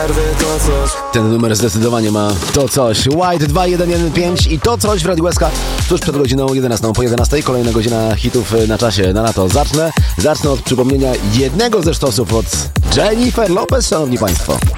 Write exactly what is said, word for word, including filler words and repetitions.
przerwy to coś. Ten numer zdecydowanie ma to coś. White dwa jeden jeden pięć i to coś w Radiu S K tuż przed godziną jedenastą. Po jedenastej kolejna godzina hitów na czasie na lato. Zacznę, zacznę od przypomnienia jednego ze sztosów od Jennifer Lopez, szanowni państwo.